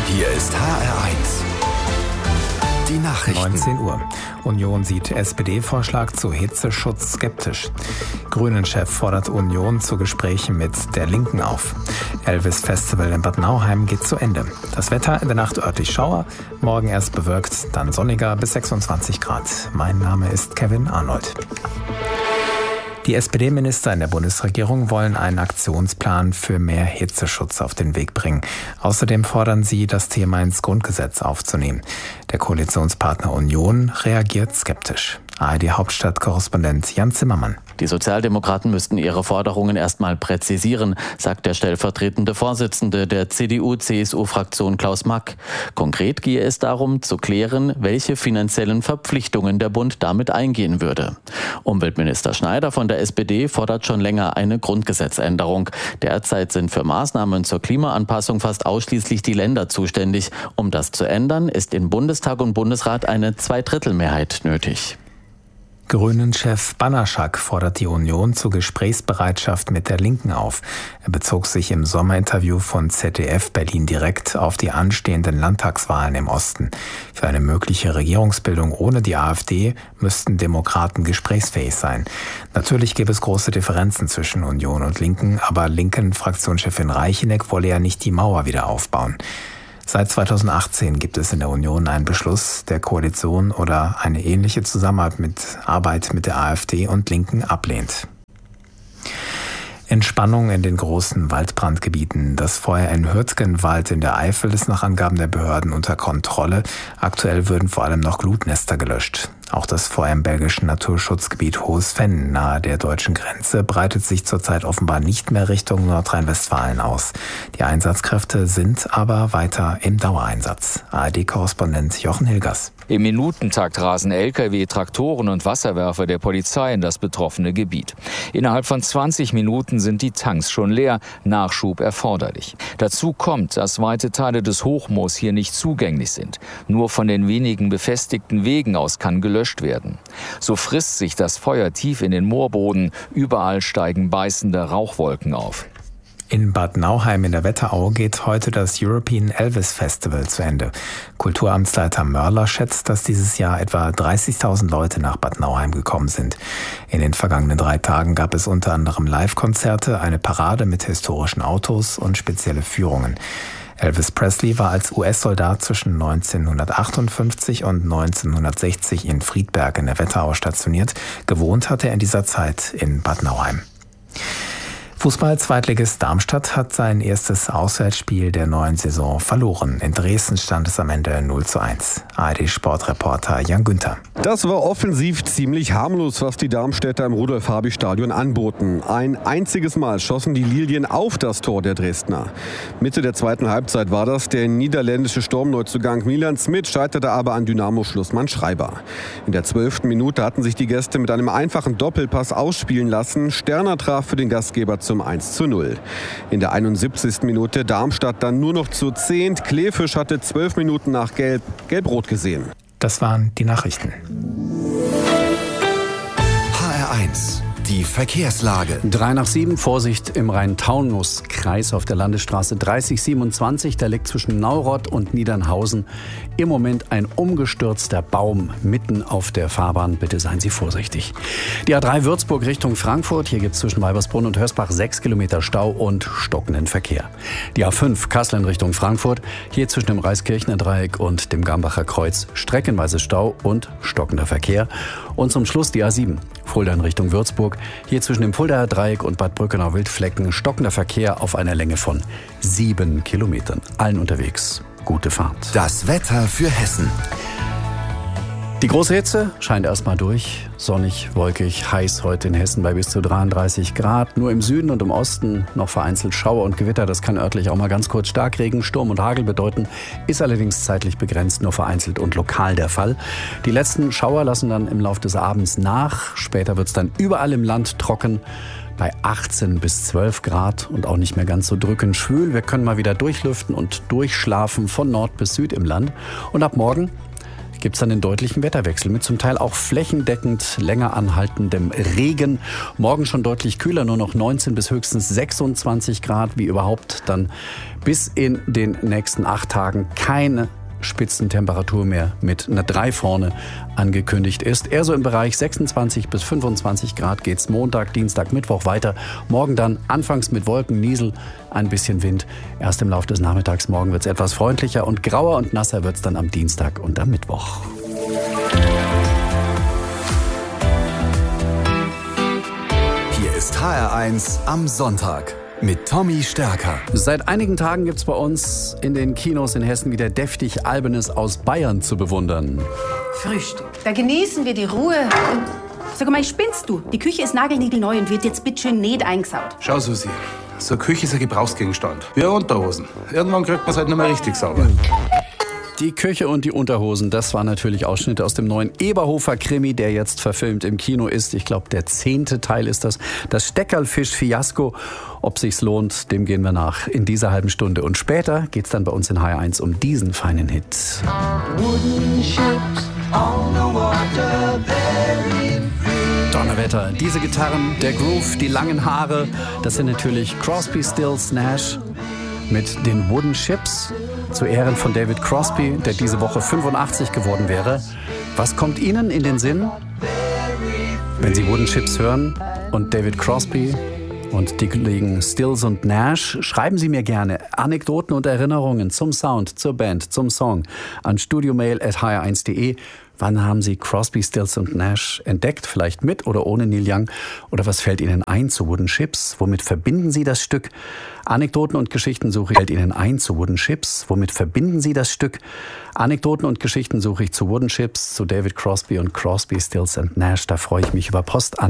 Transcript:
Hier ist HR1. Die Nachrichten. 19 Uhr. Union sieht SPD-Vorschlag zu Hitzeschutz skeptisch. Grünen-Chef fordert Union zu Gesprächen mit der Linken auf. Elvis-Festival in Bad Nauheim geht zu Ende. Das Wetter in der Nacht örtlich Schauer, morgen erst bewölkt, dann sonniger bis 26 Grad. Mein Name ist Kevin Arnold. Die SPD-Minister in der Bundesregierung wollen einen Aktionsplan für mehr Hitzeschutz auf den Weg bringen. Außerdem fordern sie, das Thema ins Grundgesetz aufzunehmen. Der Koalitionspartner Union reagiert skeptisch. ARD-Hauptstadt-Korrespondent Jan Zimmermann. Die Sozialdemokraten müssten ihre Forderungen erstmal präzisieren, sagt der stellvertretende Vorsitzende der CDU-CSU-Fraktion Klaus Mack. Konkret gehe es darum, zu klären, welche finanziellen Verpflichtungen der Bund damit eingehen würde. Umweltminister Schneider von der SPD fordert schon länger eine Grundgesetzänderung. Derzeit sind für Maßnahmen zur Klimaanpassung fast ausschließlich die Länder zuständig. Um das zu ändern, ist in Bundestag und Bundesrat eine Zweidrittelmehrheit nötig. Grünen-Chef Banaszak fordert die Union zur Gesprächsbereitschaft mit der Linken auf. Er bezog sich im Sommerinterview von ZDF Berlin direkt auf die anstehenden Landtagswahlen im Osten. Für eine mögliche Regierungsbildung ohne die AfD müssten Demokraten gesprächsfähig sein. Natürlich gäbe es große Differenzen zwischen Union und Linken, aber Linken-Fraktionschefin Reicheneck wolle ja nicht die Mauer wieder aufbauen. Seit 2018 gibt es in der Union einen Beschluss der Koalition oder eine ähnliche Zusammenarbeit mit der AfD und Linken ablehnt. Entspannung in den großen Waldbrandgebieten. Das Feuer in Hürtgenwald in der Eifel ist nach Angaben der Behörden unter Kontrolle. Aktuell würden vor allem noch Glutnester gelöscht. Auch das Feuer im belgischen Naturschutzgebiet Hohes-Venn nahe der deutschen Grenze breitet sich zurzeit offenbar nicht mehr Richtung Nordrhein-Westfalen aus. Die Einsatzkräfte sind aber weiter im Dauereinsatz. ARD-Korrespondent Jochen Hilgers. Im Minutentakt rasen Lkw, Traktoren und Wasserwerfer der Polizei in das betroffene Gebiet. Innerhalb von 20 Minuten sind die Tanks schon leer, Nachschub erforderlich. Dazu kommt, dass weite Teile des Hochmoos hier nicht zugänglich sind. Nur von den wenigen befestigten Wegen aus kann gelöscht werden. So frisst sich das Feuer tief in den Moorboden, überall steigen beißende Rauchwolken auf. In Bad Nauheim in der Wetterau geht heute das European Elvis Festival zu Ende. Kulturamtsleiter Mörler schätzt, dass dieses Jahr etwa 30.000 Leute nach Bad Nauheim gekommen sind. In den vergangenen 3 Tagen gab es unter anderem Live-Konzerte, eine Parade mit historischen Autos und spezielle Führungen. Elvis Presley war als US-Soldat zwischen 1958 und 1960 in Friedberg in der Wetterau stationiert. Gewohnt hat er in dieser Zeit in Bad Nauheim. Fußball-Zweitligist Darmstadt hat sein erstes Auswärtsspiel der neuen Saison verloren. In Dresden stand es am Ende 0:1. ARD-Sportreporter Jan Günther. Das war offensiv ziemlich harmlos, was die Darmstädter im Rudolf-Habich-Stadion anboten. Ein einziges Mal schossen die Lilien auf das Tor der Dresdner. Mitte der zweiten Halbzeit war das. Der niederländische Sturmneuzugang Milan Smit scheiterte aber an Dynamo-Schlussmann Schreiber. In der 12. Minute hatten sich die Gäste mit einem einfachen Doppelpass ausspielen lassen. Sterner traf für den Gastgeber zum 1:0. In der 71. Minute Darmstadt dann nur noch zu 10. Kleefisch hatte 12 Minuten nach Gelb-Rot gesehen. Das waren die Nachrichten. HR1, die Verkehrslage. 6:03, Vorsicht im Rhein-Taunus-Kreis auf der Landesstraße 3027. Da liegt zwischen Naurod und Niedernhausen im Moment ein umgestürzter Baum mitten auf der Fahrbahn. Bitte seien Sie vorsichtig. Die A3 Würzburg Richtung Frankfurt. Hier gibt es zwischen Weibersbrunn und Hörsbach 6 Kilometer Stau und stockenden Verkehr. Die A5 Kassel in Richtung Frankfurt. Hier zwischen dem Reiskirchner Dreieck und dem Gambacher Kreuz streckenweise Stau und stockender Verkehr. Und zum Schluss die A7 Fulda in Richtung Würzburg. Hier zwischen dem Fuldaer Dreieck und Bad Brückenau-Wildflecken stockender Verkehr auf einer Länge von 7 Kilometern. Allen unterwegs gute Fahrt. Das Wetter für Hessen. Die große Hitze scheint erstmal durch. Sonnig, wolkig, heiß heute in Hessen bei bis zu 33 Grad. Nur im Süden und im Osten noch vereinzelt Schauer und Gewitter. Das kann örtlich auch mal ganz kurz Starkregen, Sturm und Hagel bedeuten. Ist allerdings zeitlich begrenzt, nur vereinzelt und lokal der Fall. Die letzten Schauer lassen dann im Laufe des Abends nach. Später wird es dann überall im Land trocken. Bei 18 bis 12 Grad und auch nicht mehr ganz so drückend schwül. Wir können mal wieder durchlüften und durchschlafen von Nord bis Süd im Land. Und ab morgen gibt es dann einen deutlichen Wetterwechsel mit zum Teil auch flächendeckend länger anhaltendem Regen. Morgen schon deutlich kühler, nur noch 19 bis höchstens 26 Grad, wie überhaupt dann bis in den nächsten 8 Tagen keine Spitzentemperatur mehr mit einer 3 vorne angekündigt ist. Eher so im Bereich 26 bis 25 Grad geht's Montag, Dienstag, Mittwoch weiter. Morgen dann anfangs mit Wolken, Niesel, ein bisschen Wind. Erst im Laufe des Nachmittags morgen wird's etwas freundlicher und grauer und nasser wird's dann am Dienstag und am Mittwoch. Hier ist HR1 am Sonntag mit Tommy Stärker. Seit einigen Tagen gibt's bei uns in den Kinos in Hessen wieder deftig Albernes aus Bayern zu bewundern. Frühstück. Da genießen wir die Ruhe. Sag mal, spinnst du? Die Küche ist nagelniegelneu und wird jetzt bitteschön nicht eingesaut. Schau, Susi, so eine Küche ist ein Gebrauchsgegenstand. Wie eine Unterhosen. Irgendwann kriegt man es halt nicht mehr richtig sauber. Die Küche und die Unterhosen, das waren natürlich Ausschnitte aus dem neuen Eberhofer-Krimi, der jetzt verfilmt im Kino ist. Ich glaube, der 10. Teil ist das. Das Steckerlfisch-Fiasko. Ob sich's lohnt, dem gehen wir nach in dieser halben Stunde. Und später geht's dann bei uns in HR1 um diesen feinen Hit. Donnerwetter, diese Gitarren, der Groove, die langen Haare, das sind natürlich Crosby, Stills, Nash mit den Wooden Ships. Zu Ehren von David Crosby, der diese Woche 85 geworden wäre. Was kommt Ihnen in den Sinn, wenn Sie Wooden Ships hören und David Crosby und die Kollegen Stills und Nash? Schreiben Sie mir gerne Anekdoten und Erinnerungen zum Sound, zur Band, zum Song an studiomail@hr1.de. Wann haben Sie Crosby, Stills und Nash entdeckt? Vielleicht mit oder ohne Neil Young? Oder was fällt Ihnen ein zu Wooden Ships? Womit verbinden Sie das Stück? Anekdoten und Geschichten suche ich. Fällt Ihnen ein zu Wooden Ships? Womit verbinden Sie das Stück? Anekdoten und Geschichten suche ich zu Wooden Ships, zu David Crosby und Crosby, Stills und Nash. Da freue ich mich über Post an